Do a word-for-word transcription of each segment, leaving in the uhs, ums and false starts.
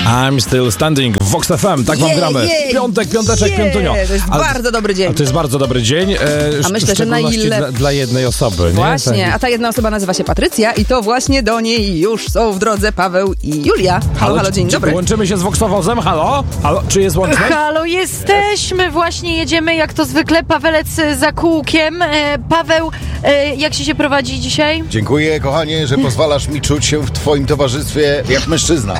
I'm Still Standing w Vox F M, tak wam Yeah, gramy. yeah, Piątek, piąteczek, yeah. piątunio. To jest A- bardzo dobry dzień. A to jest bardzo dobry dzień. E, A myślę, że najlepiej. Dla, dla jednej osoby. Nie? Właśnie, Tak. a ta jedna osoba nazywa się Patrycja i to właśnie do niej już są w drodze Paweł i Julia. Halo, halo, dzień czy, dobry. Czy łączymy się z Voxowozem? Halo? Halo? Czy jest łączność? Halo, jesteśmy, właśnie jedziemy jak to zwykle, Pawelec za kółkiem. E, Paweł, e, jak ci się prowadzi dzisiaj? Dziękuję, kochanie, że pozwalasz mi czuć się w twoim towarzystwie jak mężczyzna.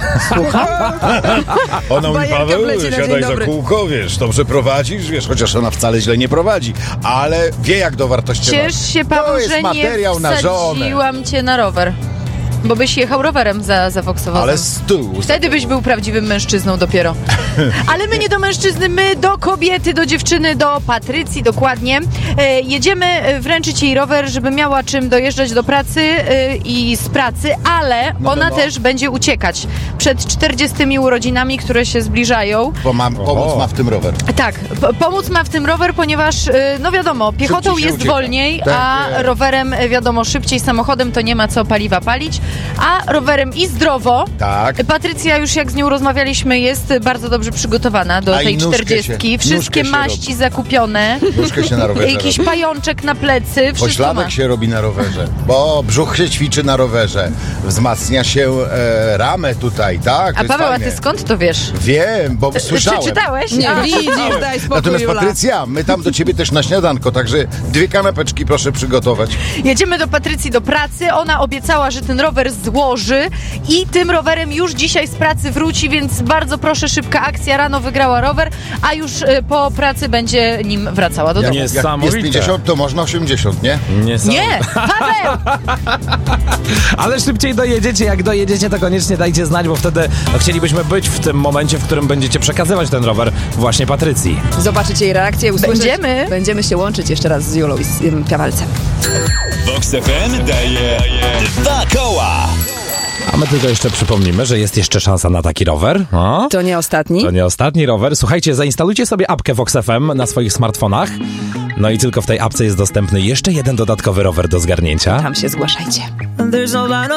Ona mówi, Bajerka Paweł, wleci na dzień siadaj za dobry. kółko, wiesz, dobrze prowadzisz, wiesz, chociaż ona wcale źle nie prowadzi, ale wie jak dowartościować. Ciesz się, To Paweł, jest że nie materiał na żonę. wsadziłam cię na rower. Bo byś jechał rowerem za, za Voxowozem. Ale z tyłu. Wtedy byś był prawdziwym mężczyzną dopiero. Ale my nie do mężczyzny, my do kobiety, do dziewczyny, do Patrycji dokładnie. E, jedziemy e, wręczyć jej rower, żeby miała czym dojeżdżać do pracy e, i z pracy, ale No, ona no, no. też będzie uciekać przed czterdziestymi urodzinami, które się zbliżają. Bo mam, pomóc ma w tym rower. Tak, p- pomóc ma w tym rower, ponieważ, e, no wiadomo, piechotą Szybciej się jest ucieka. wolniej, Tak a jest. rowerem, e, wiadomo, szybciej, samochodem to nie ma co paliwa palić, a rowerem i zdrowo. Tak. Patrycja już jak z nią rozmawialiśmy jest bardzo dobrze przygotowana do A i tej nóżkę czterdziestki. się- Wszystkie nóżkę się maści robi. zakupione. Nóżkę się na rowerze Jakiś robi. pajączek na plecy. Wszystko ma. Pośladek się robi na rowerze, bo brzuch się ćwiczy na rowerze. Wzmacnia się e, ramę tutaj, tak? To A jest Paweł, a fajne. ty skąd to wiesz? Wiem, bo Czy słyszałem. czytałeś? Nie, A. widzisz, daj spokój, Natomiast Jula. Patrycja, my tam do ciebie też na śniadanko, także dwie kanapeczki proszę przygotować. Jedziemy do Patrycji do pracy. Ona obiecała, że ten rower złoży i tym rowerem już dzisiaj z pracy wróci, więc bardzo proszę, szybka akcja. Rano wygrała rower, a już e, po pracy będzie nim wracała do Jak, domu. jak Niesamowite. jest pięćdziesiąt, to można osiemdziesiąt, nie? Niesamowite. Nie, Paweł! Ale szybciej dojedziecie. Jak dojedziecie, to koniecznie dajcie znać, bo wtedy no, chcielibyśmy być w tym momencie, w którym będziecie przekazywać ten rower właśnie Patrycji. Zobaczycie jej reakcję, usłyszeć. Będziemy. Będziemy się łączyć jeszcze raz z Julą i z ym, Piawalcem. Vox F M daje dwa koła. A my tylko jeszcze przypomnimy, że jest jeszcze szansa na taki rower. O? To nie ostatni. To nie ostatni rower. Słuchajcie, zainstalujcie sobie apkę Vox F M na swoich smartfonach. No i tylko w tej apce jest dostępny jeszcze jeden dodatkowy rower do zgarnięcia. Tam się zgłaszajcie. There's a lot of